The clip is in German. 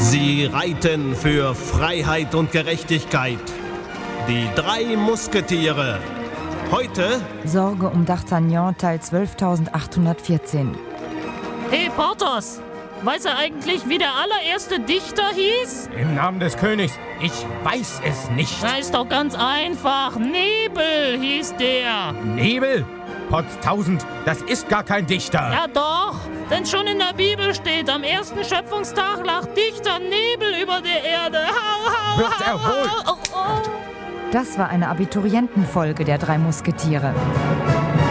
Sie reiten für Freiheit und Gerechtigkeit. Die 3 Musketiere. Heute Sorge um D'Artagnan, Teil 12.814. Hey Porthos, weiß er eigentlich, wie der allererste Dichter hieß? Im Namen des Königs, ich weiß es nicht. Na, ist doch ganz einfach. Nebel hieß der. Nebel? Potztausend, das ist gar kein Dichter. Ja doch, denn schon in der Bibel steht, am ersten Schöpfungstag lag dichter Nebel über der Erde. Wird erholt. Oh. Das war eine Abiturientenfolge der 3 Musketiere.